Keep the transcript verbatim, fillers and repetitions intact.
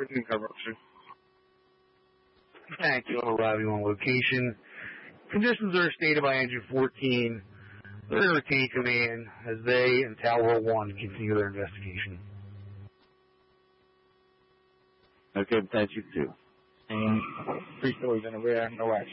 We can cover up, sir. Thank you. I'll arrive on location. Conditions are stated by engine fourteen. They're going to retain command as they and Tower one continue their investigation. Okay, that's you too. And three stories in the rear, no action.